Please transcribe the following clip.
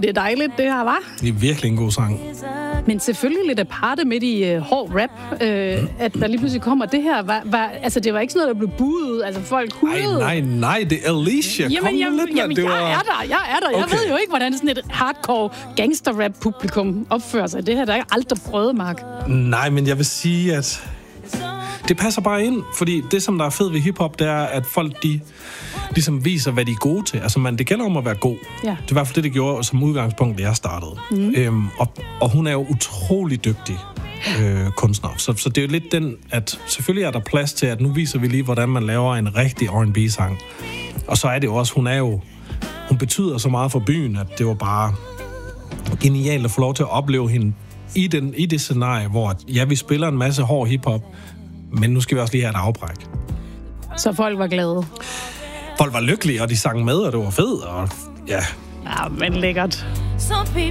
det er dejligt, det her, var. Det er virkelig en god sang. Men selvfølgelig lidt aparte midt i hård rap, at der lige pludselig kommer det her. Altså, det var ikke sådan noget, der blev buet. Altså, folk hudede. Nej, det er Alicia. Jamen, jeg er der. Jeg Okay. ved jo ikke, hvordan sådan et hardcore gangster-rap-publikum opfører sig. Det her der er aldrig prøvet, Mark. Nej, men jeg vil sige, at det passer bare ind, fordi det, som der er fedt ved hiphop, det er, at folk, de ligesom viser, hvad de er gode til. Altså, det gælder om at være god. Ja. Det er i hvert fald det gjorde som udgangspunkt, da jeg startede. Og hun er jo utrolig dygtig kunstner. Så det er jo lidt den, at selvfølgelig er der plads til, at nu viser vi lige, hvordan man laver en rigtig R&B-sang. Og så er det jo også, hun betyder så meget for byen, at det var bare genialt at få lov til at opleve hende i det scenarie, hvor vi spiller en masse hård hiphop, men nu skal vi også lige have et afbræk. Så folk var glade. Folk var lykkelige, og de sang med, og det var fedt, og ja. Ja, men lækkert. Some people